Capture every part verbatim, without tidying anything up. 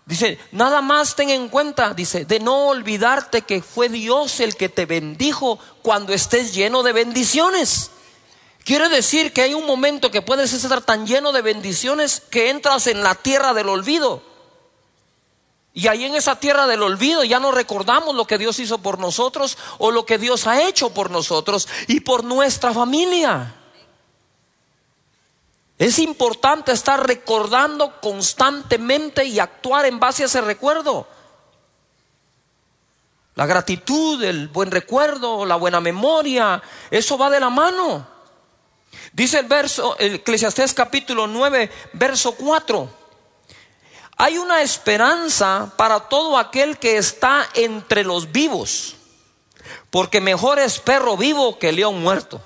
Dice, nada más ten en cuenta, dice, de no olvidarte que fue Dios el que te bendijo cuando estés lleno de bendiciones. Quiere decir que hay un momento que puedes estar tan lleno de bendiciones que entras en la tierra del olvido. Y ahí en esa tierra del olvido ya no recordamos lo que Dios hizo por nosotros o lo que Dios ha hecho por nosotros y por nuestra familia. Es importante estar recordando constantemente y actuar en base a ese recuerdo. La gratitud, el buen recuerdo, la buena memoria, eso va de la mano. Dice el verso, el Eclesiastés capítulo nueve, verso cuatro. Hay una esperanza para todo aquel que está entre los vivos, porque mejor es perro vivo que león muerto.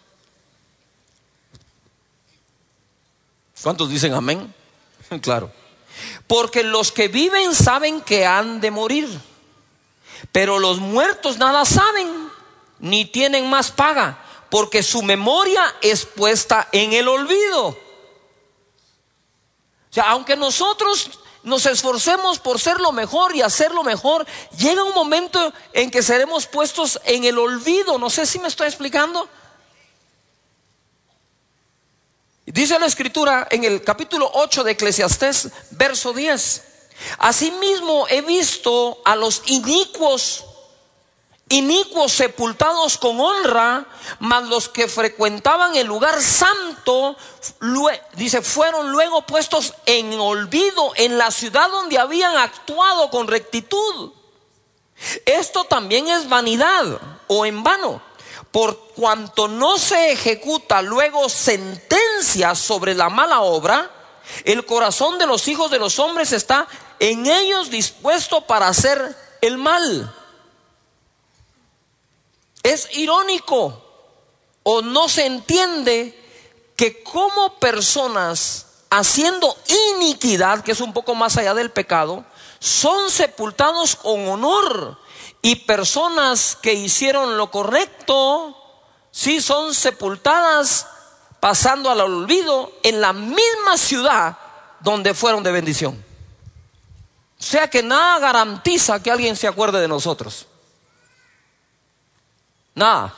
¿Cuántos dicen amén? Claro. Porque los que viven saben que han de morir, pero los muertos nada saben, ni tienen más paga, porque su memoria es puesta en el olvido. O sea, aunque nosotros nos esforcemos por ser lo mejor y hacer lo mejor, llega un momento en que seremos puestos en el olvido. No sé si me estoy explicando. Dice la escritura en el capítulo ocho de Eclesiastés, verso diez. Asimismo he visto a los inicuos, inicuos sepultados con honra, mas los que frecuentaban el lugar santo, dice, fueron luego puestos en olvido en la ciudad donde habían actuado con rectitud. Esto también es vanidad o en vano. Por cuanto no se ejecuta luego sentencia sobre la mala obra, el corazón de los hijos de los hombres está en ellos dispuesto para hacer el mal. Es irónico o no se entiende que como personas haciendo iniquidad, que es un poco más allá del pecado, son sepultados con honor. Y personas que hicieron lo correcto, sí son sepultadas pasando al olvido en la misma ciudad donde fueron de bendición. O sea que nada garantiza que alguien se acuerde de nosotros. Nada.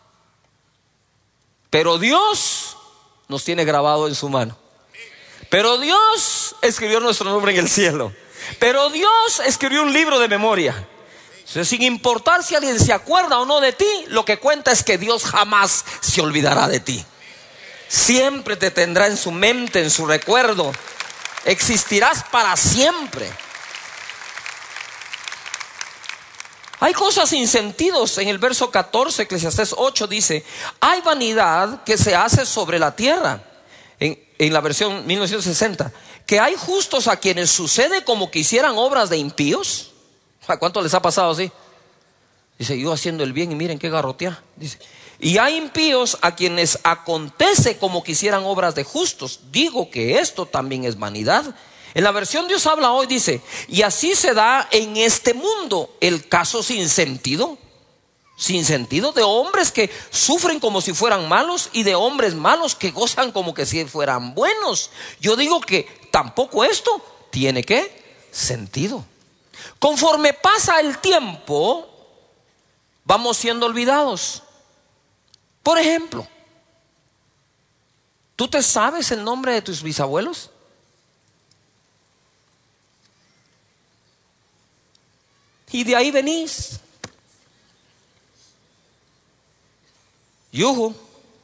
Pero Dios nos tiene grabado en su mano. Pero Dios escribió nuestro nombre en el cielo. Pero Dios escribió un libro de memoria. Sin importar si alguien se acuerda o no de ti, lo que cuenta es que Dios jamás se olvidará de ti. Siempre te tendrá en su mente, en su recuerdo. Existirás para siempre. Hay cosas sin sentidos. En el verso catorce, Eclesiastés ocho dice: hay vanidad que se hace sobre la tierra. En, en la versión mil novecientos sesenta, que hay justos a quienes sucede como que hicieran obras de impíos. ¿A cuánto les ha pasado así? Dice, yo haciendo el bien y miren qué garrotea. Dice, y hay impíos a quienes acontece como que hicieran obras de justos. Digo que esto también es vanidad. En la versión Dios habla hoy dice, y así se da en este mundo el caso sin sentido. Sin sentido de hombres que sufren como si fueran malos y de hombres malos que gozan como que si fueran buenos. Yo digo que tampoco esto tiene ¿qué? Sentido. Conforme pasa el tiempo, vamos siendo olvidados. Por ejemplo, ¿tú te sabes el nombre de tus bisabuelos? Y de ahí venís. Yuhu.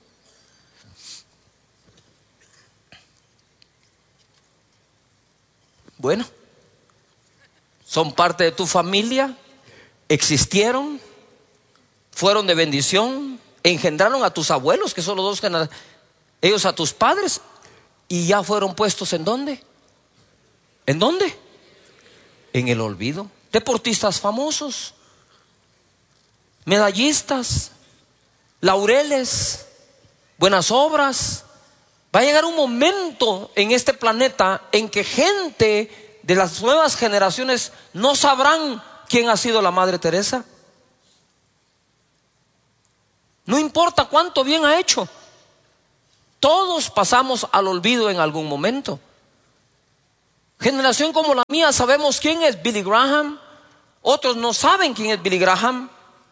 Bueno, son parte de tu familia, existieron, fueron de bendición, engendraron a tus abuelos, que son los dos generaciones, ellos a tus padres, y ya fueron puestos ¿en dónde? ¿En dónde? En el olvido. Deportistas famosos, medallistas, laureles, buenas obras. Va a llegar un momento en este planeta en que gente de las nuevas generaciones no sabrán quién ha sido la Madre Teresa. No importa cuánto bien ha hecho, todos pasamos al olvido en algún momento. Generación como la mía sabemos quién es Billy Graham. Otros no saben quién es Billy Graham.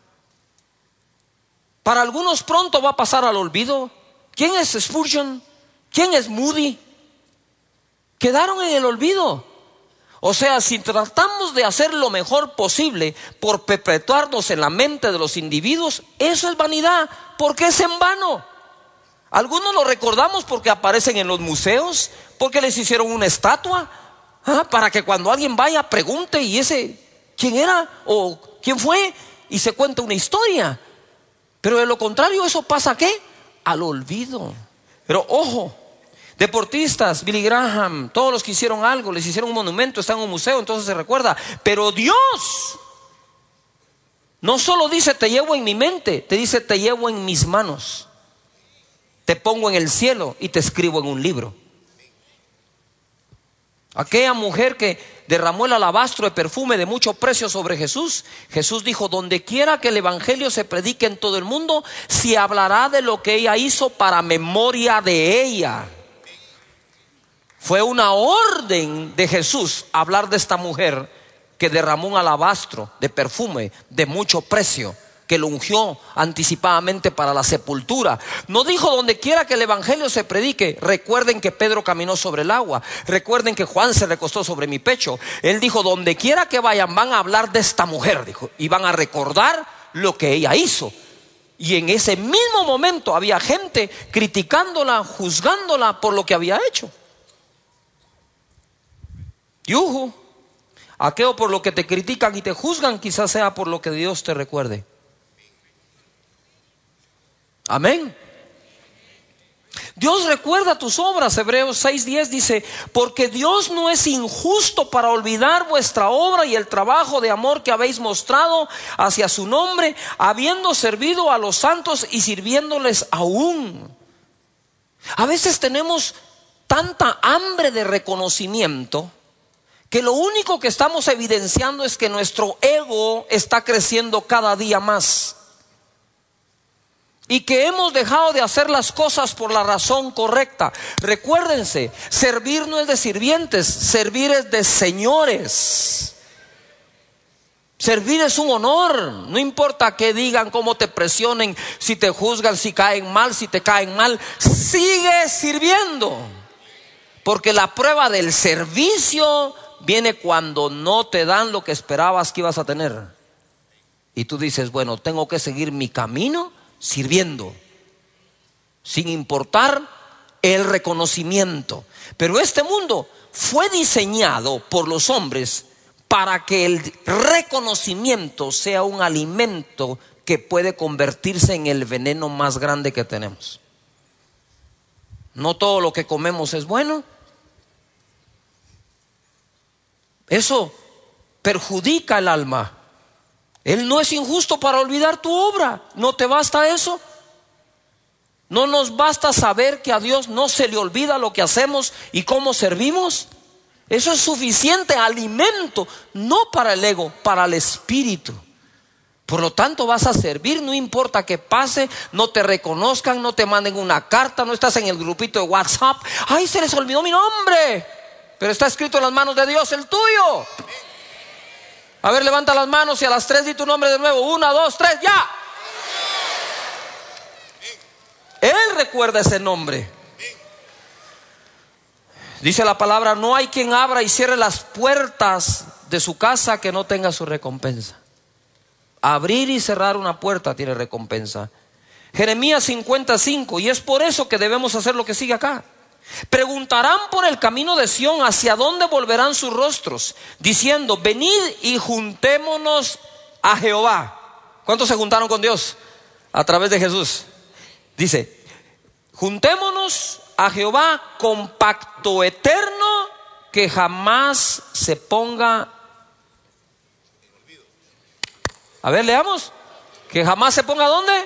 Para algunos pronto va a pasar al olvido. ¿Quién es Spurgeon? ¿Quién es Moody? Quedaron en el olvido. O sea, si tratamos de hacer lo mejor posible por perpetuarnos en la mente de los individuos, eso es vanidad, porque es en vano. Algunos lo recordamos porque aparecen en los museos, porque les hicieron una estatua, ¿ah? Para que cuando alguien vaya pregunte, ¿y ese quién era? ¿O quién fue? Y se cuenta una historia. Pero de lo contrario, ¿eso pasa a qué? Al olvido. Pero ojo, deportistas, Billy Graham, todos los que hicieron algo, les hicieron un monumento, están en un museo, entonces se recuerda. Pero Dios no solo dice te llevo en mi mente, te dice te llevo en mis manos, te pongo en el cielo y te escribo en un libro. Aquella mujer que derramó el alabastro de perfume de mucho precio sobre Jesús, Jesús dijo, donde quiera que el evangelio se predique en todo el mundo, se hablará de lo que ella hizo para memoria de ella. Fue una orden de Jesús hablar de esta mujer que derramó un alabastro de perfume de mucho precio, que lo ungió anticipadamente para la sepultura. No dijo donde quiera que el evangelio se predique. Recuerden que Pedro caminó sobre el agua. Recuerden que Juan se recostó sobre mi pecho. Él dijo, donde quiera que vayan van a hablar de esta mujer, dijo, y van a recordar lo que ella hizo. Y en ese mismo momento había gente criticándola, juzgándola por lo que había hecho. Yuhu, aquello por lo que te critican y te juzgan, quizás sea por lo que Dios te recuerde. Amén. Dios recuerda tus obras. Hebreos seis diez dice, porque Dios no es injusto para olvidar vuestra obra y el trabajo de amor que habéis mostrado hacia su nombre, habiendo servido a los santos y sirviéndoles aún. A veces tenemos tanta hambre de reconocimiento que lo único que estamos evidenciando es que nuestro ego está creciendo cada día más. Y que hemos dejado de hacer las cosas por la razón correcta. Recuérdense, servir no es de sirvientes, servir es de señores. Servir es un honor. No importa qué digan, cómo te presionen, si te juzgan, si caen mal, si te caen mal, sigue sirviendo. Porque la prueba del servicio viene cuando no te dan lo que esperabas que ibas a tener. Y tú dices, bueno, tengo que seguir mi camino sirviendo, sin importar el reconocimiento. Pero este mundo fue diseñado por los hombres para que el reconocimiento sea un alimento que puede convertirse en el veneno más grande que tenemos. No todo lo que comemos es bueno. Eso perjudica el alma. Él no es injusto para olvidar tu obra. ¿No te basta eso? ¿No nos basta saber que a Dios no se le olvida lo que hacemos y cómo servimos? Eso es suficiente alimento, no para el ego, para el espíritu. Por lo tanto vas a servir, no importa que pase, no te reconozcan, no te manden una carta, no estás en el grupito de WhatsApp. ¡Ay, se les olvidó mi nombre! Pero está escrito en las manos de Dios el tuyo. A ver, levanta las manos y a las tres di tu nombre de nuevo. Una, dos, tres, ya. Él recuerda ese nombre. Dice la palabra, no hay quien abra y cierre las puertas de su casa que no tenga su recompensa. Abrir y cerrar una puerta tiene recompensa. Jeremías cincuenta y cinco, y es por eso que debemos hacer lo que sigue acá. Preguntarán por el camino de Sión, hacia dónde volverán sus rostros, diciendo, venid y juntémonos a Jehová. ¿Cuántos se juntaron con Dios? A través de Jesús. Dice, juntémonos a Jehová con pacto eterno que jamás se ponga. A ver, leamos. Que jamás se ponga ¿dónde?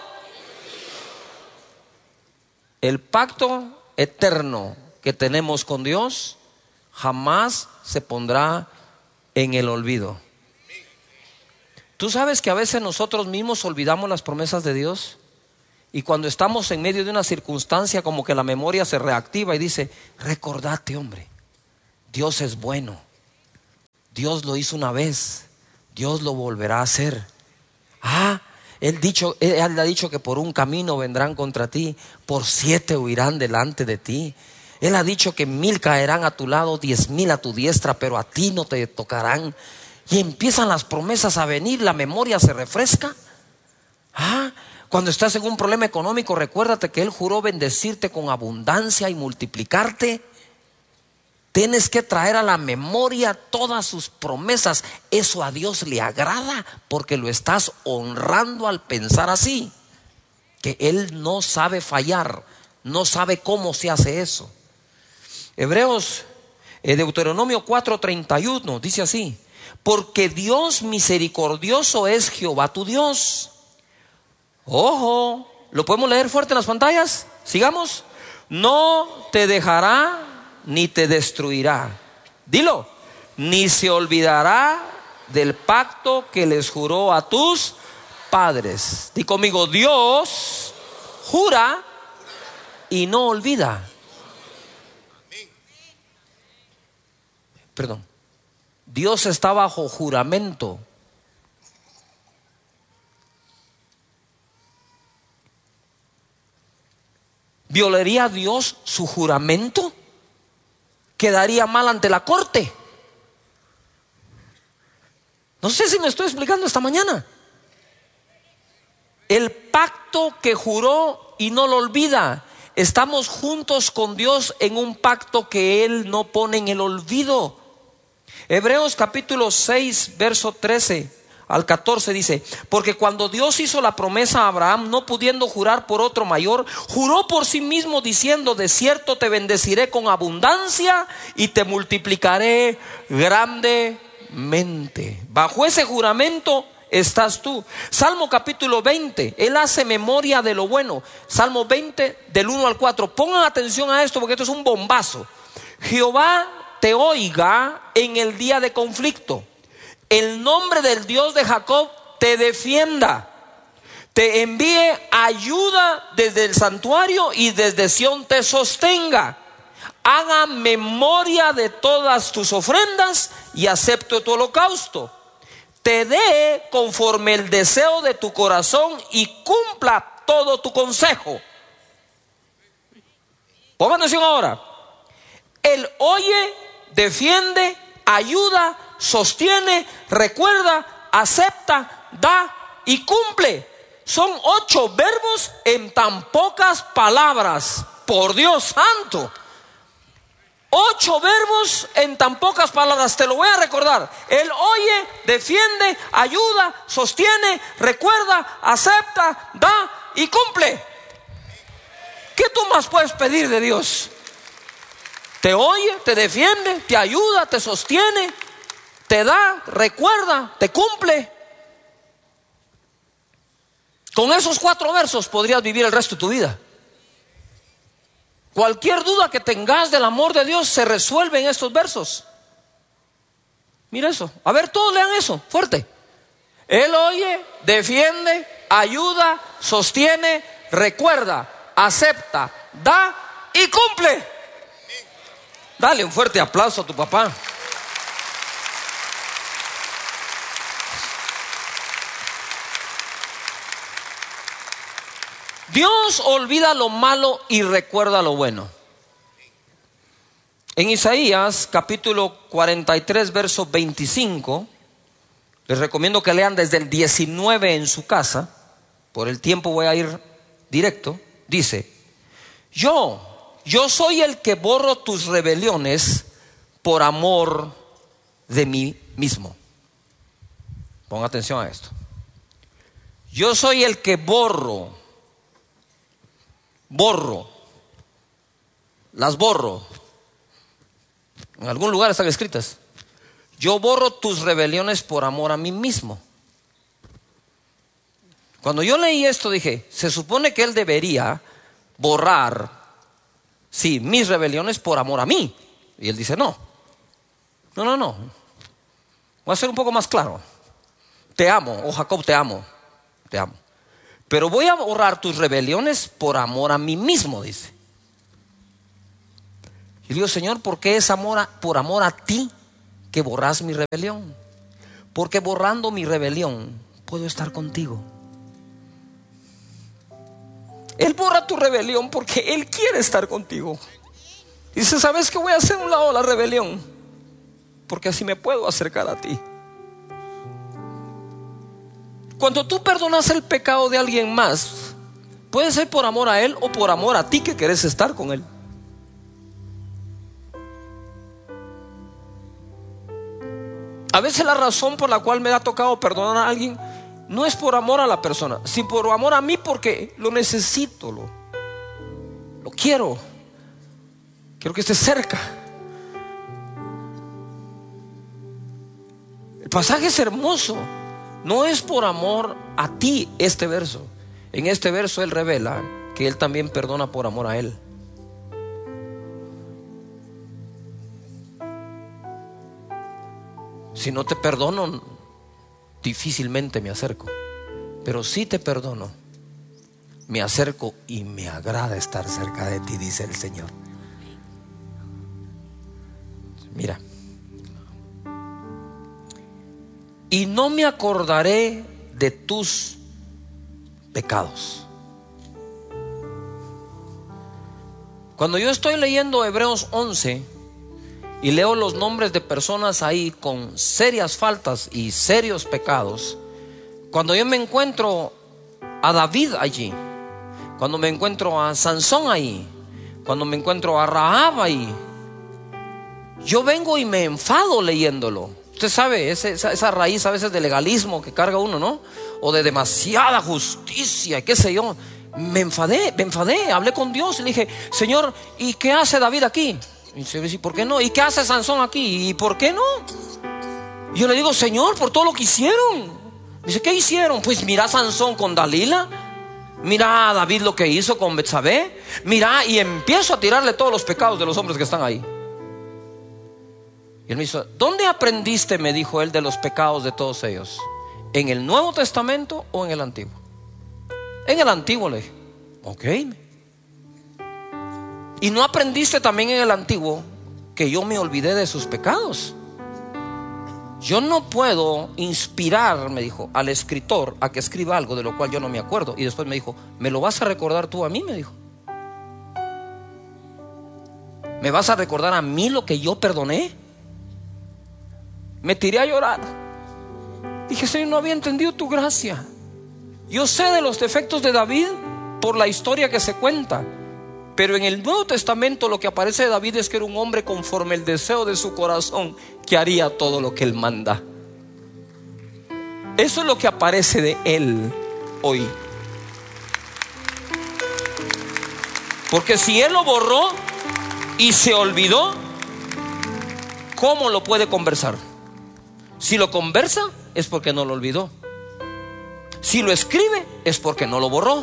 El pacto eterno que tenemos con Dios jamás se pondrá en el olvido. Tú sabes que a veces nosotros mismos olvidamos las promesas de Dios, y cuando estamos en medio de una circunstancia como que la memoria se reactiva y dice, recordate, hombre, Dios es bueno. Dios lo hizo una vez, Dios lo volverá a hacer. Ah, él, dicho, él ha dicho que por un camino vendrán contra ti, por siete huirán delante de ti. Él ha dicho que mil caerán a tu lado, diez mil a tu diestra, pero a ti no te tocarán. Y empiezan las promesas a venir, la memoria se refresca. Ah, cuando estás en un problema económico, recuérdate que Él juró bendecirte con abundancia y multiplicarte. Tienes que traer a la memoria todas sus promesas. Eso a Dios le agrada porque lo estás honrando al pensar así. Que Él no sabe fallar, no sabe cómo se hace eso. Hebreos, eh, Deuteronomio cuatro treinta y uno dice así: porque Dios misericordioso es Jehová tu Dios. Ojo, ¿lo podemos leer fuerte en las pantallas? Sigamos. No te dejará ni te destruirá. Dilo. Ni se olvidará del pacto que les juró a tus padres. Di conmigo: Dios jura y no olvida. Perdón. Dios está bajo juramento. ¿Violaría Dios su juramento? Quedaría mal ante la corte. No sé si me estoy explicando esta mañana. El pacto que juró y no lo olvida. Estamos juntos con Dios en un pacto que Él no pone en el olvido. Hebreos capítulo seis, verso trece al catorce dice: porque cuando Dios hizo la promesa a Abraham, no pudiendo jurar por otro mayor, juró por sí mismo diciendo: de cierto te bendeciré con abundancia y te multiplicaré grandemente. Bajo ese juramento estás tú. Salmo capítulo veinte, Él hace memoria de lo bueno. Salmo veinte del uno al cuatro. Pongan atención a esto porque esto es un bombazo. Jehová te oiga en el día de conflicto. El nombre del Dios de Jacob te defienda. Te envíe ayuda desde el santuario y desde Sión te sostenga. Haga memoria de todas tus ofrendas y acepte tu holocausto. Te dé conforme el deseo de tu corazón y cumpla todo tu consejo. Pongan atención ahora. Él oye, defiende, ayuda, sostiene, recuerda, acepta, da y cumple. Son ocho verbos en tan pocas palabras. Por Dios santo. Ocho verbos en tan pocas palabras. Te lo voy a recordar. Él oye, defiende, ayuda, sostiene, recuerda, acepta, da y cumple. ¿Qué tú más puedes pedir de Dios? Te oye, te defiende, te ayuda, te sostiene, te da, recuerda, te cumple. Con esos cuatro versos podrías vivir el resto de tu vida. Cualquier duda que tengas del amor de Dios se resuelve en estos versos. Mira eso. A ver, todos lean eso, fuerte. Él oye, defiende, ayuda, sostiene, recuerda, acepta, da y cumple. Dale un fuerte aplauso a tu papá. Dios olvida lo malo y recuerda lo bueno. En Isaías capítulo cuarenta y tres verso veinticinco, les recomiendo que lean desde el diecinueve en su casa, por el tiempo voy a ir directo. Dice: yo, yo soy el que borro tus rebeliones por amor de mí mismo. Ponga atención a esto. Yo soy el que borro Borro, las borro. En algún lugar están escritas. Yo borro tus rebeliones por amor a mí mismo. Cuando yo leí esto dije, se supone que Él debería borrar, sí, mis rebeliones por amor a mí. Y Él dice, no, no, no, no. Voy a ser un poco más claro. Te amo, oh Jacob, te amo, te amo. Pero voy a borrar tus rebeliones por amor a mí mismo, dice. Y digo, Señor, ¿por qué es amor a, por amor a ti que borras mi rebelión? Porque borrando mi rebelión puedo estar contigo. Él borra tu rebelión porque Él quiere estar contigo. Dice, ¿sabes qué? Voy a hacer a un lado la rebelión, porque así me puedo acercar a ti. Cuando tú perdonas el pecado de alguien más, puede ser por amor a él o por amor a ti que querés estar con él. A veces la razón por la cual me ha tocado perdonar a alguien no es por amor a la persona, sino por amor a mí, porque lo necesito, lo, lo quiero. Quiero que esté cerca. El pasaje es hermoso. No es por amor a ti este verso. En este verso Él revela que Él también perdona por amor a Él. Si no te perdono, difícilmente me acerco. Pero si te perdono, me acerco y me agrada estar cerca de ti, dice el Señor. Mira. Y no me acordaré de tus pecados. Cuando yo estoy leyendo Hebreos once y leo los nombres de personas ahí con serias faltas y serios pecados, cuando yo me encuentro a David allí, cuando me encuentro a Sansón ahí, cuando me encuentro a Rahab ahí, yo vengo y me enfado leyéndolo. Usted sabe, esa, esa, esa raíz a veces de legalismo que carga uno, ¿no? O de demasiada justicia, qué sé yo. Me enfadé, me enfadé, hablé con Dios y le dije, Señor, ¿y qué hace David aquí? Y dice, ¿por qué no? ¿Y qué hace Sansón aquí? ¿Y por qué no? Y yo le digo, Señor, por todo lo que hicieron. Dice, ¿qué hicieron? Pues mira a Sansón con Dalila, mira a David lo que hizo con Betsabé, mira, y empiezo a tirarle todos los pecados de los hombres que están ahí. Y él me dijo, ¿dónde aprendiste? Me dijo él, de los pecados de todos ellos. ¿En el Nuevo Testamento o en el Antiguo? En el Antiguo, le dije. Ok. ¿Y no aprendiste también en el Antiguo que yo me olvidé de sus pecados? Yo no puedo inspirar, me dijo, al escritor a que escriba algo de lo cual yo no me acuerdo. Y después me dijo, ¿me lo vas a recordar tú a mí? Me dijo, ¿me vas a recordar a mí lo que yo perdoné? Me tiré a llorar. Dije, Señor, no había entendido tu gracia. Yo sé de los defectos de David por la historia que se cuenta, pero en el Nuevo Testamento lo que aparece de David es que era un hombre conforme el deseo de su corazón, que haría todo lo que él manda. Eso es lo que aparece de él hoy. Porque si él lo borró y se olvidó, ¿cómo lo puede conversar? Si lo conversa es porque no lo olvidó. Si lo escribe es porque no lo borró.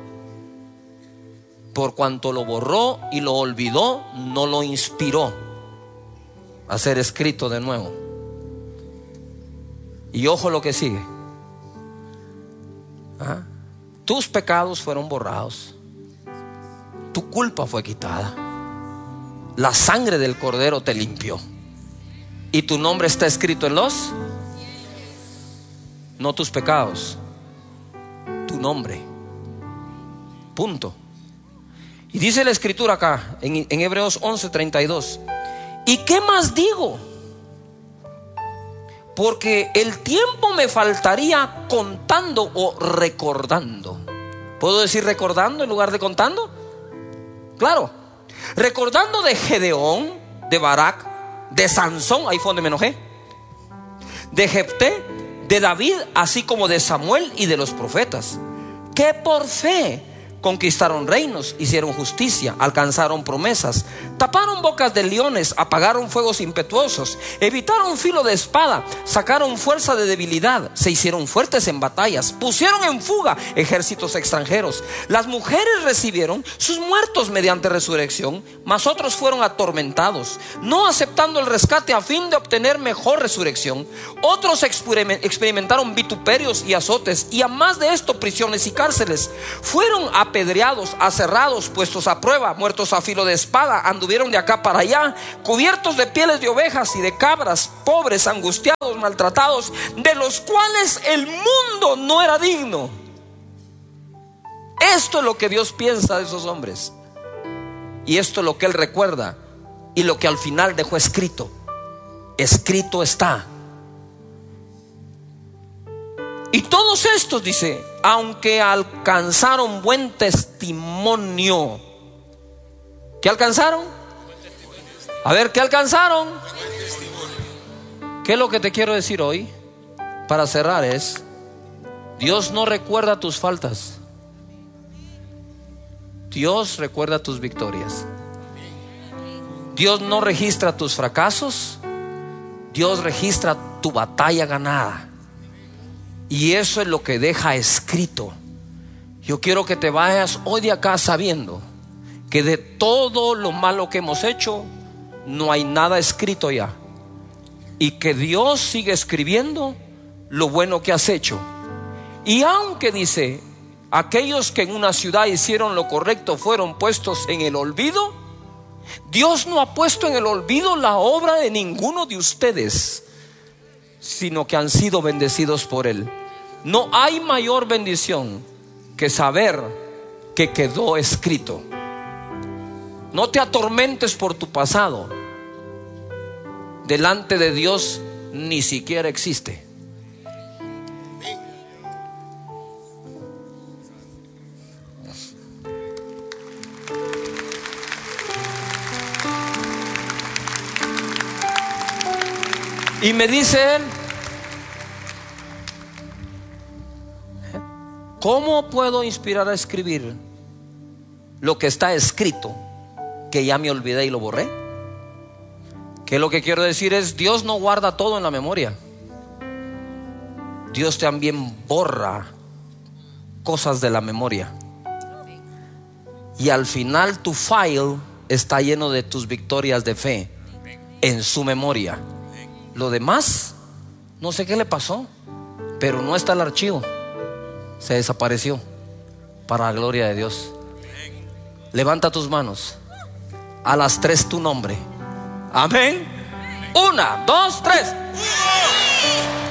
Por cuanto lo borró y lo olvidó, no lo inspiró a ser escrito de nuevo. Y ojo lo que sigue. ¿Ah? Tus pecados fueron borrados, tu culpa fue quitada, la sangre del Cordero te limpió, y tu nombre está escrito en los, no tus pecados, tu nombre. Punto. Y dice la escritura acá en, en Hebreos once treinta y dos: ¿y qué más digo? Porque el tiempo me faltaría contando o recordando. ¿Puedo decir recordando en lugar de contando? Claro. Recordando de Gedeón, de Barak, de Sansón, ahí fue donde me enojé, de Jefté, de David, así como de Samuel y de los profetas, que por fe conquistaron reinos, hicieron justicia, alcanzaron promesas, taparon bocas de leones, apagaron fuegos impetuosos, evitaron filo de espada, sacaron fuerza de debilidad, se hicieron fuertes en batallas, pusieron en fuga ejércitos extranjeros. Las mujeres recibieron sus muertos mediante resurrección, mas otros fueron atormentados, no aceptando el rescate a fin de obtener mejor resurrección. Otros experimentaron vituperios y azotes, y a más de esto prisiones y cárceles. Fueron a apedreados, aserrados, puestos a prueba, muertos a filo de espada, anduvieron de acá para allá, cubiertos de pieles de ovejas y de cabras, pobres, angustiados, maltratados, de los cuales el mundo no era digno. Esto es lo que Dios piensa de esos hombres, y esto es lo que Él recuerda, y lo que al final dejó escrito. Escrito está. Y todos estos, dice, aunque alcanzaron buen testimonio. ¿Qué alcanzaron? A ver, ¿qué alcanzaron? ¿Qué es lo que te quiero decir hoy? Para cerrar es: Dios no recuerda tus faltas, Dios recuerda tus victorias. Dios no registra tus fracasos, Dios registra tu batalla ganada. Y eso es lo que deja escrito. Yo quiero que te vayas hoy de acá sabiendo que de todo lo malo que hemos hecho, no hay nada escrito ya, y que Dios sigue escribiendo lo bueno que has hecho. Y aunque dice, aquellos que en una ciudad hicieron lo correcto fueron puestos en el olvido, Dios no ha puesto en el olvido la obra de ninguno de ustedes, sino que han sido bendecidos por Él. No hay mayor bendición que saber que quedó escrito. No te atormentes por tu pasado. Delante de Dios ni siquiera existe. Y me dice él: ¿cómo puedo inspirar a escribir lo que está escrito, que ya me olvidé y lo borré? Que lo que quiero decir es: Dios no guarda todo en la memoria. Dios también borra cosas de la memoria. Y al final tu file está lleno de tus victorias de fe en su memoria. Lo demás, no sé qué le pasó, pero no está el archivo. Se desapareció. Para la gloria de Dios. Levanta tus manos. A las tres tu nombre. Amén. Una, dos, tres.